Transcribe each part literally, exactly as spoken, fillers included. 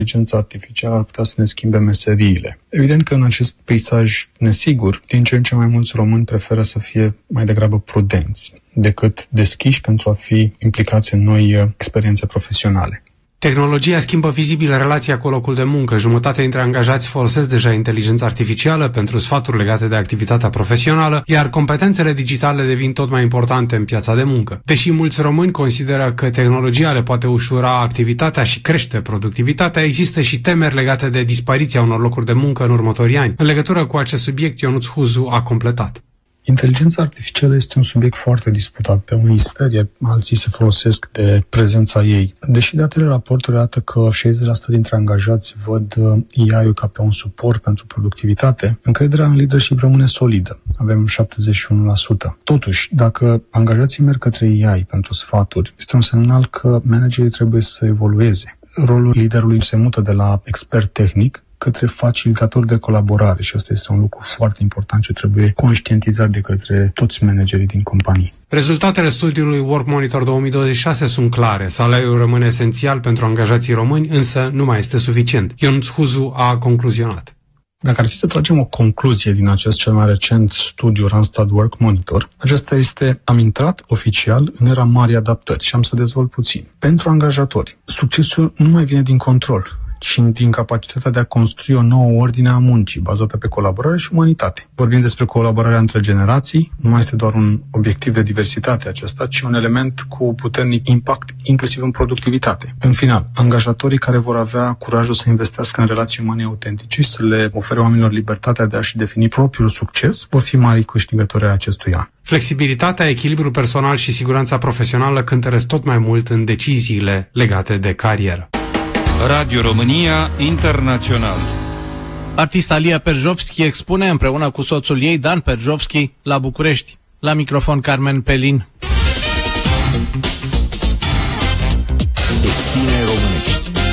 inteligența artificială ar putea să ne schimbe meseriile. Evident că în acest peisaj nesigur, din ce în ce mai mulți români preferă să fie mai degrabă prudenți decât deschiși pentru a fi implicați în noi experiențe profesionale. Tehnologia schimbă vizibil relația cu locul de muncă. Jumătate dintre angajați folosesc deja inteligența artificială pentru sfaturi legate de activitatea profesională, iar competențele digitale devin tot mai importante în piața de muncă. Deși mulți români consideră că tehnologia le poate ușura activitatea și crește productivitatea, există și temeri legate de dispariția unor locuri de muncă în următorii ani. În legătură cu acest subiect, Ionuț Huzu a completat. Inteligența artificială este un subiect foarte disputat. Pe unii sperie, alții se folosesc de prezența ei. Deși datele raportului arată că șaizeci la sută dintre angajați văd A I-ul ca pe un suport pentru productivitate, încrederea în leadership rămâne solidă. Avem șaptezeci și unu la sută. Totuși, dacă angajații merg către A I pentru sfaturi, este un semnal că managerii trebuie să evolueze. Rolul liderului se mută de la expert tehnic către facilitator de colaborare și asta este un lucru foarte important ce trebuie conștientizat de către toți managerii din companii. Rezultatele studiului Work Monitor două mii douăzeci și șase sunt clare. Salariul rămâne esențial pentru angajații români, însă nu mai este suficient. Ionuț Huzu a concluzionat. Dacă ar fi să tragem o concluzie din acest cel mai recent studiu Randstad Work Monitor, acesta este: am intrat oficial în era marii adaptări și am să dezvolt puțin. Pentru angajatori, succesul nu mai vine din control, ci din capacitatea de a construi o nouă ordine a muncii, bazată pe colaborare și umanitate. Vorbim despre colaborarea între generații, nu mai este doar un obiectiv de diversitate acesta, ci un element cu puternic impact, inclusiv în productivitate. În final, angajatorii care vor avea curajul să investească în relații umane autentice și să le ofere oamenilor libertatea de a-și defini propriul succes, vor fi mari câștigători ai acestui an. Flexibilitatea, echilibrul personal și siguranța profesională cântăresc tot mai mult în deciziile legate de carieră. Radio România Internațional. Artista Lia Perjovski expune împreună cu soțul ei, Dan Perjovski, la București. La microfon, Carmen Pelin. Destine românești.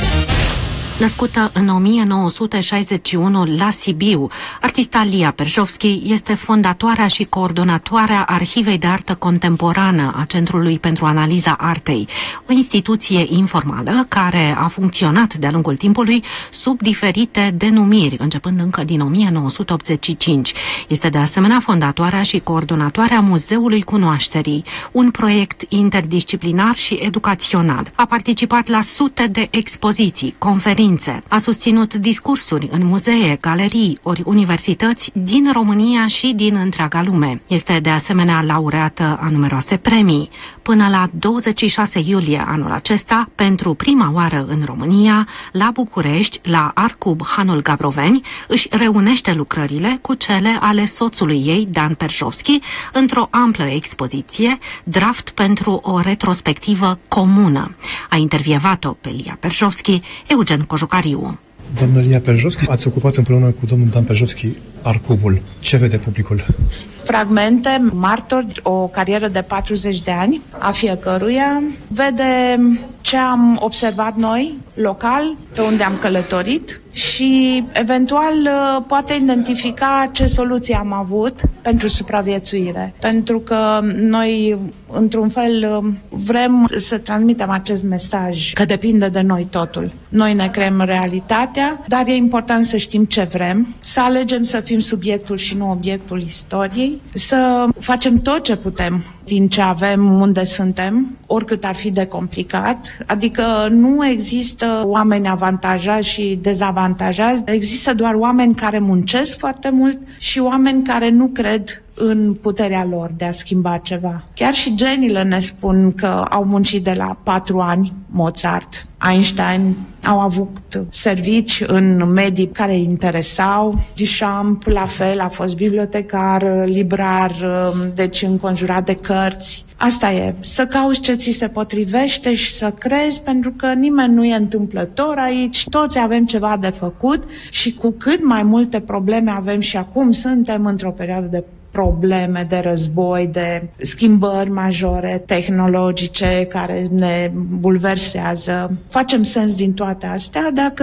Născută în o mie nouă sute șaizeci și unu la Sibiu, artista Lia Perjovski este fondatoarea și coordonatoarea Arhivei de Artă Contemporană a Centrului pentru Analiza Artei, o instituție informală care a funcționat de-a lungul timpului sub diferite denumiri, începând încă din o mie nouă sute optzeci și cinci. Este de asemenea fondatoarea și coordonatoarea Muzeului Cunoașterii, un proiect interdisciplinar și educațional. A participat la sute de expoziții, conferințe, a susținut discursuri în muzee, galerii ori universități din România și din întreaga lume. Este de asemenea laureată a numeroase premii. Până la douăzeci și șase iulie anul acesta, pentru prima oară în România, la București, la Arcub Hanul Gabroveni, își reunește lucrările cu cele ale soțului ei, Dan Perjovski, într-o amplă expoziție, draft pentru o retrospectivă comună. A intervievat-o pe Lia Perjovski, Eugen Cojucariu. Doamnă Lia Perjovski, ați ocupat împreună cu domnul Dan Perjovski Arcubul. Ce vede publicul? Fragmente, martori, o carieră de patruzeci de ani a fiecăruia. Vede ce am observat noi, local, pe unde am călătorit și eventual poate identifica ce soluții am avut pentru supraviețuire. Pentru că noi, într-un fel, vrem să transmitem acest mesaj că depinde de noi totul. Noi ne creăm realitatea, dar e important să știm ce vrem, să alegem să fim subiectul și nu obiectul istoriei, să facem tot ce putem din ce avem, unde suntem, oricât ar fi de complicat. Adică nu există oameni avantajați și dezavantajați, există doar oameni care muncesc foarte mult și oameni care nu cred în puterea lor de a schimba ceva. Chiar și geniile ne spun că au muncit de la patru ani. Mozart, Einstein au avut servici în medii care îi interesau. Duchamp, la fel, a fost bibliotecar, librar, deci înconjurat de cărți. Asta e, să cauți ce ți se potrivește și să crezi, pentru că nimeni nu e întâmplător aici, toți avem ceva de făcut și cu cât mai multe probleme avem și acum suntem într-o perioadă de probleme, de război, de schimbări majore tehnologice care ne bulversează. Facem sens din toate astea dacă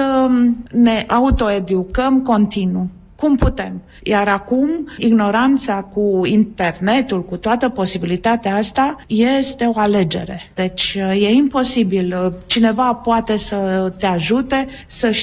ne autoeducăm continuu. Cum putem? Iar acum, ignoranța cu internetul, cu toată posibilitatea asta, este o alegere. Deci e imposibil. Cineva poate să te ajute să